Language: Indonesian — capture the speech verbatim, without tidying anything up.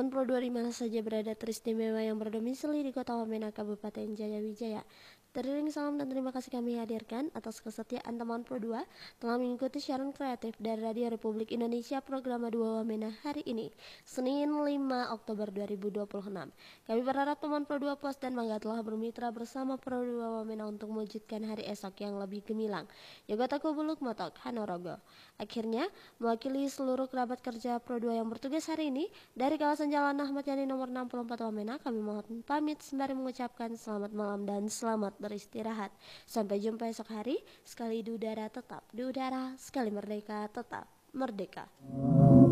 teman Pro dua di mana saja berada teristimewa yang berdomisili di Kota Wamena, Kabupaten Jayawijaya. Teriring salam dan terima kasih kami hadirkan atas kesetiaan teman Pro dua telah mengikuti siaran kreatif dari Radio Republik Indonesia program dua Wamena hari ini, Senin lima Oktober dua ribu dua puluh enam. Kami berharap teman Pro dua puas dan bangga telah bermitra bersama Pro dua Wamena untuk mewujudkan hari esok yang lebih gemilang. Yoga Taku Buluk Motok Hanorogo. Akhirnya, mewakili seluruh kerabat kerja Pro dua yang bertugas hari ini, dari kawasan Jalan Ahmad Yani nomor enam puluh empat Wamena, kami mohon pamit sembari mengucapkan selamat malam dan selamat beristirahat. Sampai jumpa esok hari. Sekali di udara tetap di udara, sekali merdeka tetap merdeka.